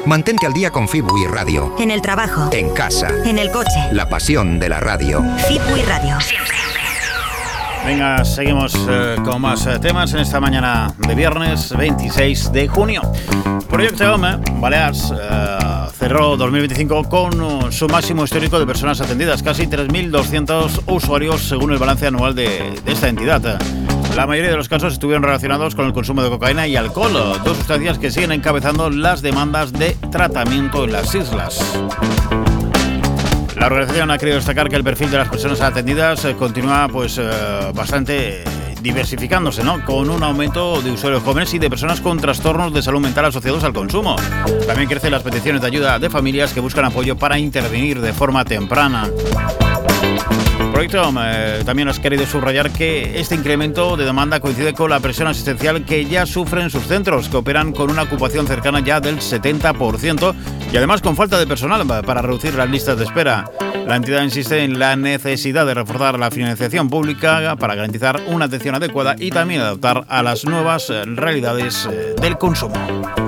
Mantente al día con FIBWI Radio. En el trabajo. En casa. En el coche. La pasión de la radio. FIBWI Radio. Venga, seguimos con más temas en esta mañana de viernes 26 de junio. Proyecto Home, Balears, cerró 2025 con su máximo histórico de personas atendidas, casi 3.200 usuarios según el balance anual de esta entidad. La mayoría de los casos estuvieron relacionados con el consumo de cocaína y alcohol, dos sustancias que siguen encabezando las demandas de tratamiento en las islas. La organización ha querido destacar que el perfil de las personas atendidas continúa bastante diversificándose, ¿no? Con un aumento de usuarios jóvenes y de personas con trastornos de salud mental asociados al consumo. También crecen las peticiones de ayuda de familias que buscan apoyo para intervenir de forma temprana. Proyecto también has querido subrayar que este incremento de demanda coincide con la presión asistencial que ya sufren sus centros, que operan con una ocupación cercana ya del 70% y además con falta de personal para reducir las listas de espera. La entidad insiste en la necesidad de reforzar la financiación pública para garantizar una atención adecuada y también adaptar a las nuevas realidades del consumo.